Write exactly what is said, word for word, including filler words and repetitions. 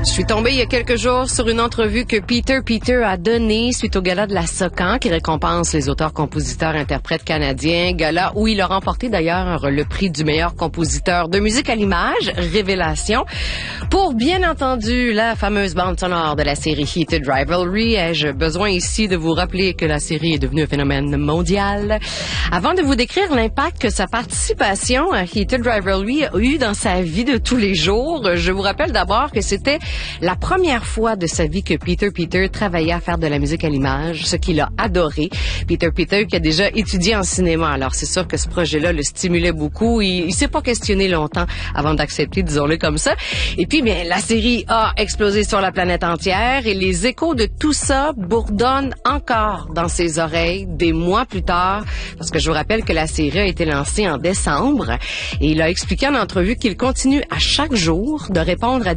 Je suis tombée il y a quelques jours sur une entrevue que Peter Peter a donnée suite au gala de la SOCAN qui récompense les auteurs, compositeurs, interprètes canadiens. Gala où il a remporté d'ailleurs le prix du meilleur compositeur de musique à l'image, Révélation. Pour bien entendu la fameuse bande sonore de la série Heated Rivalry, ai-je besoin ici de vous rappeler que la série est devenue un phénomène mondial. Avant de vous décrire l'impact que sa participation à Heated Rivalry a eu dans sa vie de tous les jours, je vous rappelle d'abord que c'était la première fois de sa vie que Peter Peter travaillait à faire de la musique à l'image, ce qu'il a adoré. Peter Peter qui a déjà étudié en cinéma, alors c'est sûr que ce projet-là le stimulait beaucoup. Il, il s'est pas questionné longtemps avant d'accepter, disons-le comme ça. Et puis, bien, la série a explosé sur la planète entière et les échos de tout ça bourdonnent encore dans ses oreilles des mois plus tard, parce que je vous rappelle que la série a été lancée en décembre et il a expliqué en entrevue qu'il continue à chaque jour de répondre à